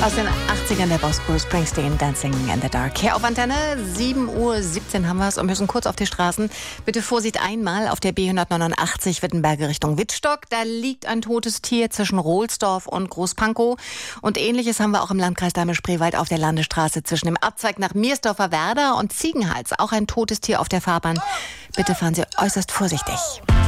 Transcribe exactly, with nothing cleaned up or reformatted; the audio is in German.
Aus den achtzigern der Boss Bruce Springsteen, Dancing in the Dark. Hier auf Antenne, sieben Uhr siebzehn haben wir es und müssen kurz auf die Straßen. Bitte Vorsicht einmal auf der B hundertneunundachtzig Wittenberge Richtung Wittstock. Da liegt ein totes Tier zwischen Rohlsdorf und Großpankow. Und Ähnliches haben wir auch im Landkreis Dahme-Spreewald auf der Landesstraße zwischen dem Abzweig nach Miersdorfer Werder und Ziegenhals. Auch ein totes Tier auf der Fahrbahn. Bitte fahren Sie äußerst vorsichtig.